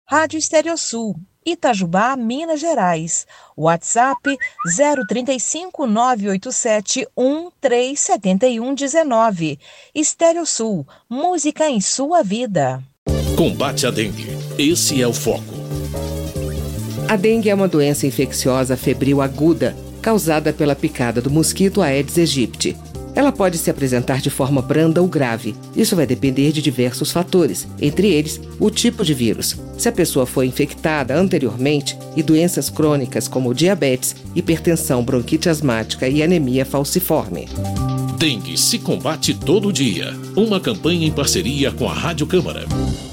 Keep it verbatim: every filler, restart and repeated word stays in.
Rádio Estéreo-Sul, Itajubá, Minas Gerais. WhatsApp zero trinta e cinco, nove oito sete, um três sete um um nove. Estéreo-Sul, música em sua vida. Combate à dengue. Esse é o foco. A dengue é uma doença infecciosa febril aguda, causada pela picada do mosquito Aedes aegypti. Ela pode se apresentar de forma branda ou grave. Isso vai depender de diversos fatores, entre eles o tipo de vírus, se a pessoa foi infectada anteriormente e doenças crônicas como diabetes, hipertensão, bronquite asmática e anemia falciforme. Dengue se combate todo dia. Uma campanha em parceria com a Rádio Câmara.